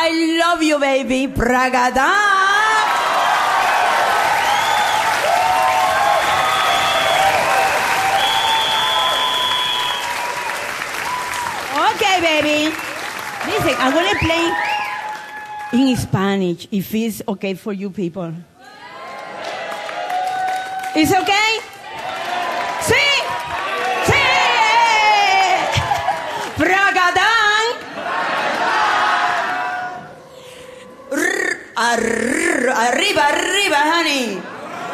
I love you, baby. Pragada. Okay, baby. Listen, I'm going to play in Spanish, if it's okay for you people. It's okay? Sí. Sí. Pragadán. Arriba, honey.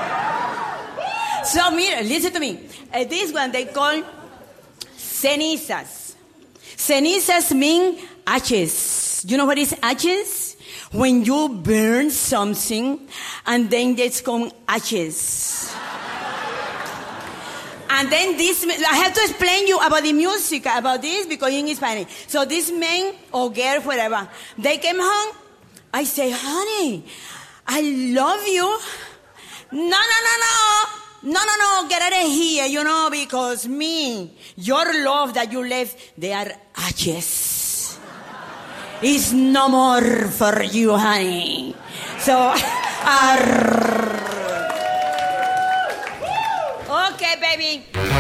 So, mira, listen to me. This one they call cenizas. Cenizas mean ashes. You know what is ashes? When you burn something and then it's called ashes. And then I have to explain you about the music, about this, because in Spanish. So this man or girl, whatever, they came home. I say, honey, I love you. No, get out of here, because your love that you left, they are ashes. It's no more for you, honey. So, okay, baby.